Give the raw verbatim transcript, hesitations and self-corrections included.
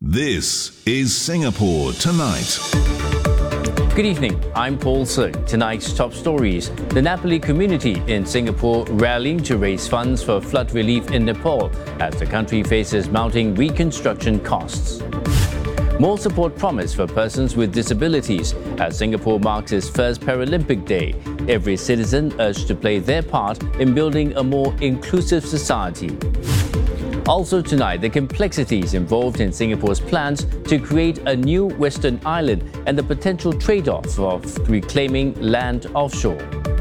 This is Singapore Tonight. Good evening, I'm Paul Sung. Tonight's top stories. The Nepali community in Singapore rallying to raise funds for flood relief in Nepal as the country faces mounting reconstruction costs. More support promised for persons with disabilities as Singapore marks its first Paralympic Day. Every citizen urged to play their part in building a more inclusive society. Also tonight, the complexities involved in Singapore's plans to create a new Western island and the potential trade-off of reclaiming land offshore.